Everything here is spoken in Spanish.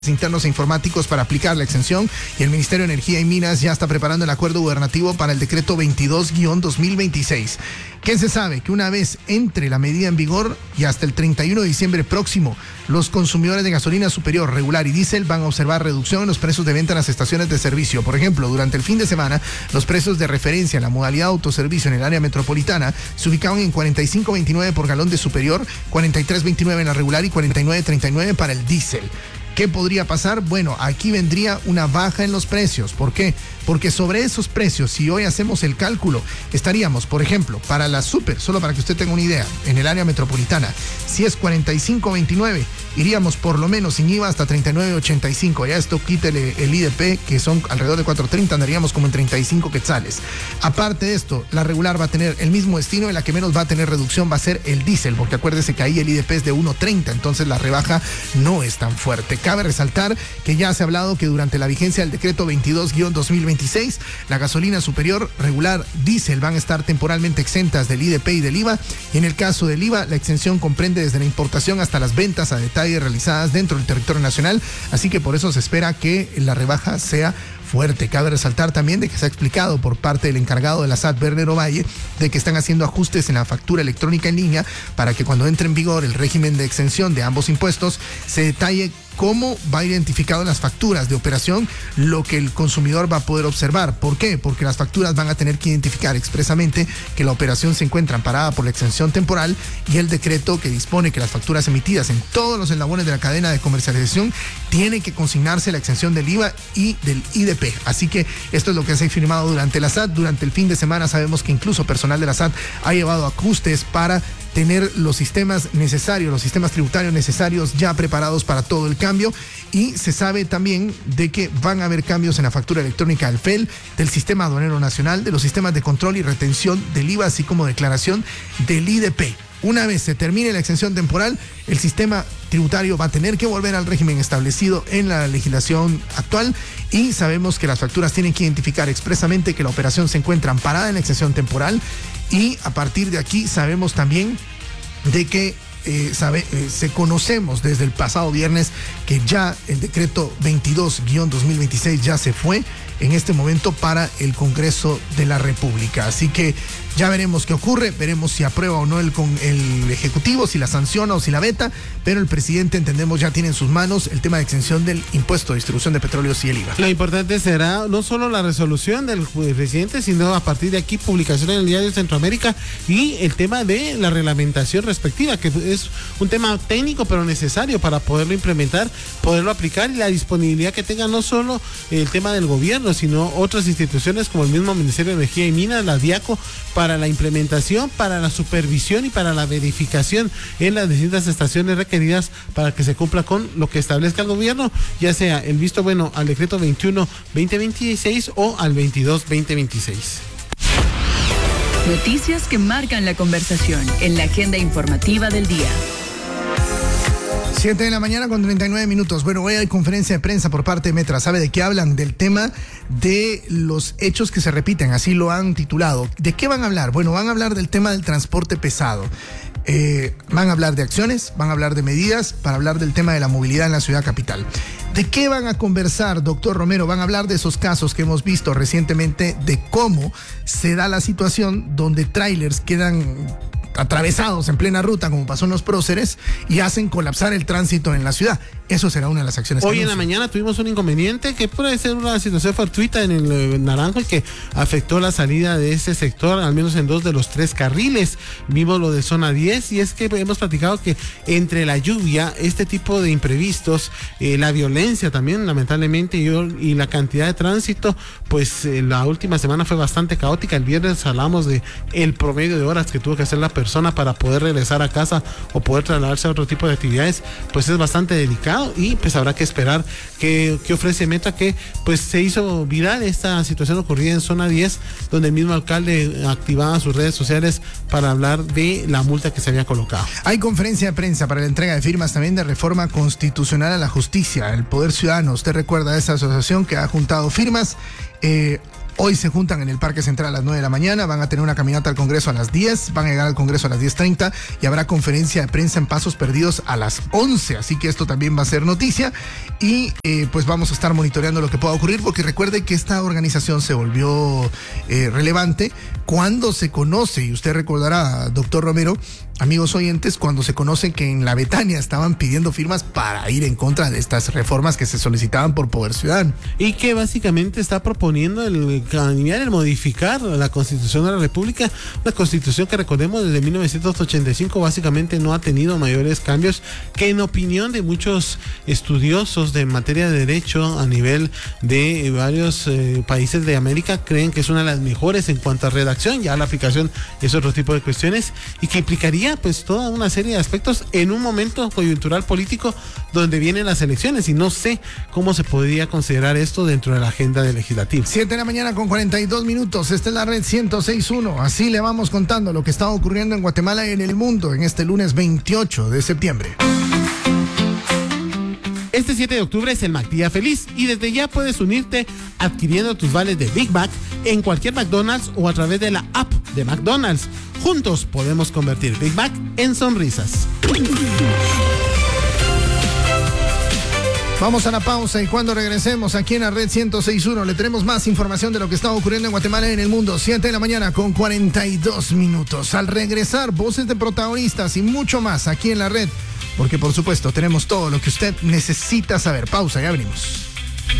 internos e informáticos para aplicar la exención, y el Ministerio de Energía y Minas ya está preparando el acuerdo gubernativo para el decreto 22-2026. ¿Qué se sabe? Que una vez entre la medida en vigor y hasta el 31 de diciembre próximo, los consumidores de gasolina superior, regular y diésel van a observar reducción en los precios de venta en las estaciones de servicio. Por ejemplo, durante el fin de semana, los precios de referencia en la modalidad autoservicio en el área metropolitana se ubicaban en 45.29 por galón de superior, 43.29 en la regular y 49.39 para el diésel. ¿Qué podría pasar? Bueno, aquí vendría una baja en los precios. ¿Por qué? Porque sobre esos precios, si hoy hacemos el cálculo, estaríamos, por ejemplo, para la super, solo para que usted tenga una idea, en el área metropolitana, si es 45.29, iríamos por lo menos sin IVA hasta 39.85. Ya esto quítele el IDP, que son alrededor de 4.30, andaríamos como en 35 quetzales. Aparte de esto, la regular va a tener el mismo destino, y la que menos va a tener reducción va a ser el diésel, porque acuérdese que ahí el IDP es de 1.30, entonces la rebaja no es tan fuerte. Cabe resaltar que ya se ha hablado que durante la vigencia del decreto 22-2026, la gasolina superior, regular, diésel van a estar temporalmente exentas del IDP y del IVA, y en el caso del IVA, la exención comprende desde la importación hasta las ventas a detalle realizadas dentro del territorio nacional, así que por eso se espera que la rebaja sea fuerte. Cabe resaltar también de que se ha explicado por parte del encargado de la SAT, Werner Ovalle, de que están haciendo ajustes en la factura electrónica en línea para que cuando entre en vigor el régimen de exención de ambos impuestos se detalle cómo va identificado en las facturas de operación lo que el consumidor va a poder observar. ¿Por qué? Porque las facturas van a tener que identificar expresamente que la operación se encuentra amparada por la exención temporal, y el decreto que dispone que las facturas emitidas en todos los eslabones de la cadena de comercialización tiene que consignarse la exención del IVA y del IDP. Así que esto es lo que se ha firmado durante la SAT. Durante el fin de semana sabemos que incluso personal de la SAT ha llevado ajustes para tener los sistemas necesarios, los sistemas tributarios necesarios ya preparados para todo el cambio, y se sabe también de que van a haber cambios en la factura electrónica del FEL, del Sistema Aduanero Nacional, de los sistemas de control y retención del IVA, así como declaración del IDP. Una vez se termine la exención temporal, el sistema tributario va a tener que volver al régimen establecido en la legislación actual, y sabemos que las facturas tienen que identificar expresamente que la operación se encuentra amparada en la exención temporal, y a partir de aquí sabemos también de que se conocemos desde el pasado viernes que ya el decreto 22-2026 ya se fue en este momento para el Congreso de la República. Así que ya veremos qué ocurre, veremos si aprueba o no el Ejecutivo, si la sanciona o si la veta, pero el presidente, entendemos, ya tiene en sus manos el tema de exención del impuesto de distribución de petróleos y el IVA. Lo importante será no solo la resolución del presidente, sino a partir de aquí publicación en el Diario de Centroamérica, y el tema de la reglamentación respectiva, que es un tema técnico pero necesario para poderlo implementar, poderlo aplicar, y la disponibilidad que tenga no solo el tema del gobierno, sino otras instituciones como el mismo Ministerio de Energía y Minas, la DIACO, para la implementación, para la supervisión y para la verificación en las distintas estaciones requeridas para que se cumpla con lo que establezca el gobierno, ya sea el visto bueno al decreto 21-2026 o al 22-2026. Noticias que marcan la conversación en la agenda informativa del día. 7 de la mañana con 39 minutos. Bueno, hoy hay conferencia de prensa por parte de Metra. ¿Sabe de qué hablan? Del tema de los hechos que se repiten, así lo han titulado. ¿De qué van a hablar? Bueno, van a hablar del tema del transporte pesado. Van a hablar de acciones, van a hablar de medidas para hablar del tema de la movilidad en la ciudad capital. ¿De qué van a conversar, doctor Romero? Van a hablar de esos casos que hemos visto recientemente, de cómo se da la situación donde trailers quedan atravesados en plena ruta, como pasó en los próceres, y hacen colapsar el tránsito en la ciudad. Eso será una de las acciones. Hoy en la mañana tuvimos un inconveniente que puede ser una situación fortuita en el Naranjo, y que afectó la salida de ese sector, al menos en 2 de los 3 carriles. Vimos lo de zona 10, y es que hemos platicado que entre la lluvia, este tipo de imprevistos, la violencia también, lamentablemente, y la cantidad de tránsito, pues la última semana fue bastante caótica. El viernes hablamos de el promedio de horas que tuvo que hacer la persona para poder regresar a casa o poder trasladarse a otro tipo de actividades, pues es bastante delicado, y pues habrá que esperar qué ofrece Meta, que pues se hizo viral esta situación ocurrida en zona 10, donde el mismo alcalde activaba sus redes sociales para hablar de la multa que se había colocado. Hay conferencia de prensa para la entrega de firmas también de reforma constitucional a la justicia, el Poder Ciudadano. Usted recuerda esa asociación que ha juntado firmas. Hoy se juntan en el Parque Central a las 9 de la mañana, van a tener una caminata al Congreso a las 10, van a llegar al Congreso a las 10:30 y habrá conferencia de prensa en Pasos Perdidos a las 11, así que esto también va a ser noticia y pues vamos a estar monitoreando lo que pueda ocurrir, porque recuerde que esta organización se volvió relevante cuando se conoce, y usted recordará, doctor Romero, amigos oyentes, cuando se conoce que en la Betania estaban pidiendo firmas para ir en contra de estas reformas que se solicitaban por Poder Ciudadano. Y que básicamente está proponiendo el cambiar, el modificar la Constitución de la República, una Constitución que, recordemos, desde 1985 básicamente no ha tenido mayores cambios, que en opinión de muchos estudiosos de materia de derecho a nivel de varios países de América, creen que es una de las mejores en cuanto a redacción. Ya la aplicación es otro tipo de cuestiones y que implicaría pues toda una serie de aspectos en un momento coyuntural político donde vienen las elecciones, y no sé cómo se podría considerar esto dentro de la agenda del legislativo. 7 de la mañana con 42 minutos. Esta es la red 106.1. Así le vamos contando lo que está ocurriendo en Guatemala y en el mundo en este lunes 28 de septiembre. Este 7 de octubre es el McDía Feliz y desde ya puedes unirte adquiriendo tus vales de Big Mac en cualquier McDonald's o a través de la app de McDonald's. Juntos podemos convertir Big Mac en sonrisas. Vamos a la pausa y cuando regresemos aquí en la red 106.1 le tenemos más información de lo que está ocurriendo en Guatemala y en el mundo. 7 de la mañana con 42 minutos. Al regresar, voces de protagonistas y mucho más aquí en la red, porque por supuesto tenemos todo lo que usted necesita saber. Pausa, ya venimos.